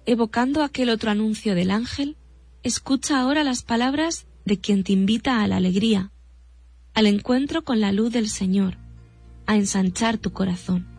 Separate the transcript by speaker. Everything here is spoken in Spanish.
Speaker 1: evocando aquel otro anuncio del ángel, escucha ahora las palabras de quien te invita a la alegría, al encuentro con la luz del Señor, a ensanchar tu corazón.